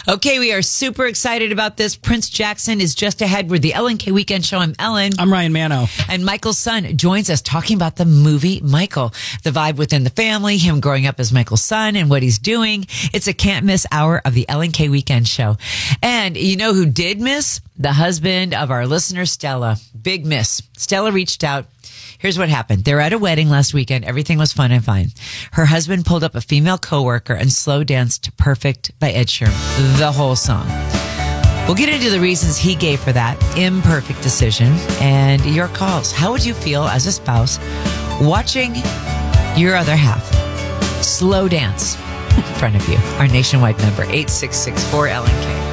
Okay, we are super excited about this. Prince Jackson is just ahead with the Ellen K Weekend Show. I'm Ellen. I'm Ryan Manno. And Michael's son joins us talking about the movie Michael, the vibe within the family, him growing up as Michael's son and what he's doing. It's a can't miss hour of the Ellen K Weekend Show. And you know who did miss? The husband of our listener, Stella. Big miss. Stella reached out. Here's what happened. They were at a wedding last weekend. Everything was fun and fine. Her husband pulled up a female coworker and slow danced to Perfect by Ed Sheeran. The whole song. We'll get into the reasons he gave for that imperfect decision and your calls. How would you feel as a spouse watching your other half slow dance in front of you? Our nationwide number, 866-4LNK.